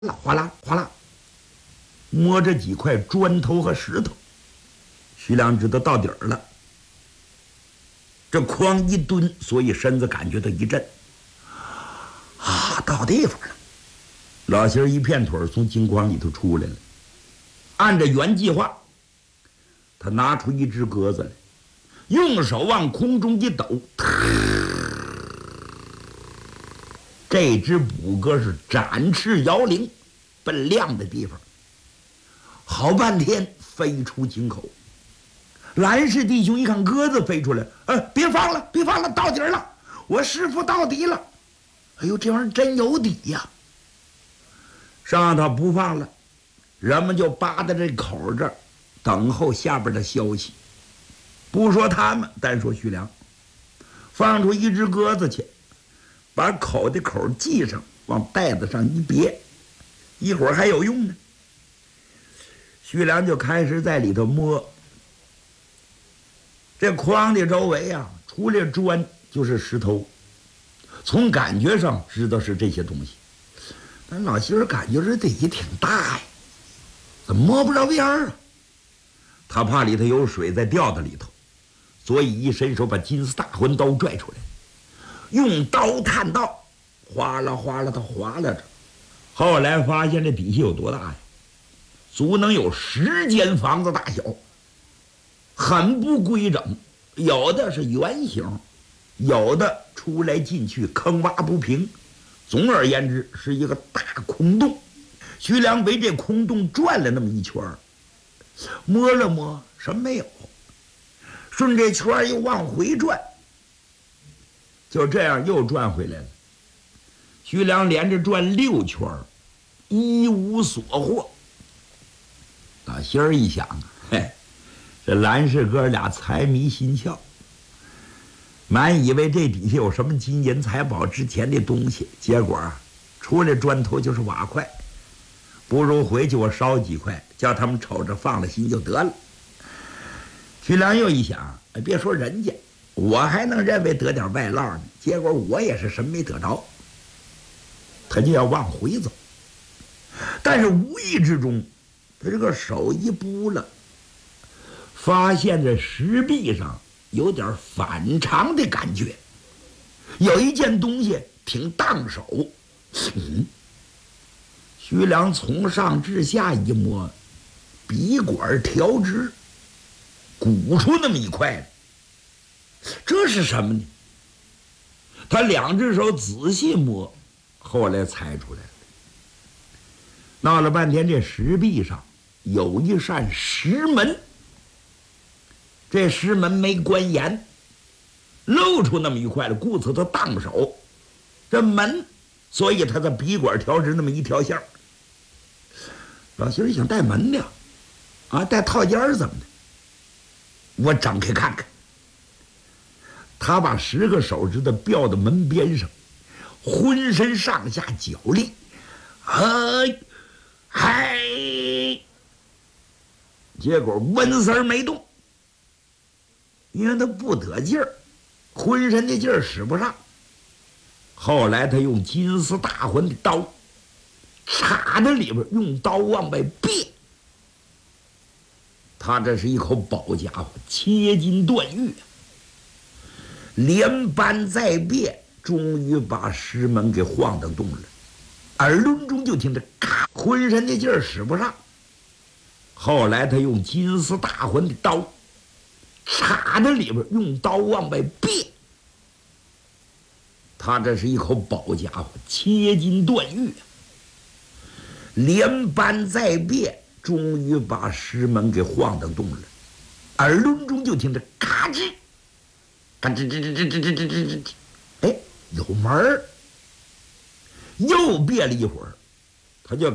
啦哗啦哗啦，摸着几块砖头和石头，徐良知道到底儿了。这哐一蹲，所以身子感觉到一震，到地方了。老仙儿一片腿从金筐里头出来了，按照原计划，他拿出一只鸽子来，用手往空中一抖，这只捕鸽是展翅摇铃，奔亮的地方，好半天飞出井口。蓝氏弟兄一看鸽子飞出来，别放了，别放了，到底了，我师傅到底了。哎呦，这玩意儿真有底呀！上头不放了，人们就扒在这口这儿，等候下边的消息。不说他们，单说徐良，放出一只鸽子去，把口的口系上，往袋子上一别，一会儿还有用呢。徐良就开始在里头摸。这筐的周围啊，除了砖就是石头，从感觉上知道是这些东西，但老媳妇感觉这得也挺大呀，怎么摸不着边儿啊？他怕里头有水再掉到里头，所以一伸手把金丝大魂刀拽出来，用刀探道，哗啦哗啦的划拉着。后来发现这底下有多大呀？足能有10间房子大小，很不规整，有的是圆形，有的出来进去坑洼不平，总而言之是一个大空洞。徐良围这空洞转了那么一圈，摸了摸，什么没有，顺这圈又往回转，就这样又转回来了。徐良连着转6圈，一无所获。老心儿一想，这蓝氏哥俩财迷心窍，满以为这底下有什么金银财宝值钱的东西，结果出来砖头就是瓦块，不如回去我烧几块，叫他们瞅着放了心就得了。徐良又一想，别说人家，我还能认为得点外落呢，结果我也是什么没得着，他就要往回走。但是无意之中，他这个手一拨了，发现这石壁上有点反常的感觉，有一件东西挺当手。徐良从上至下一摸，笔管调直，鼓出那么一块来，这是什么呢？他2只手仔细摸，后来猜出来了。闹了半天，这石壁上有一扇石门，这石门没关严，露出那么一块来，故此他当手这门，所以他的笔管调直那么一条线。老媳妇想带门的带套间怎么的？我展开看看。他把10个手指头吊到门边上，浑身上下脚力，结果温丝儿没动，因为他不得劲儿，浑身的劲儿使不上。后来他用金丝大魂的刀插在里边，用刀往外别。他这是一口宝家伙，切金断玉，连扳再别，终于把石门给晃荡动了。耳轮中就听着咔，浑身的劲儿使不上。后来他用金丝大魂的刀插在里边，用刀往外别。他这是一口宝家伙，切金断玉，连扳再别，终于把石门给晃荡动了。耳轮中就听着咔吱嘎吱吱吱吱吱吱吱吱，有门儿。又别了一会儿，他就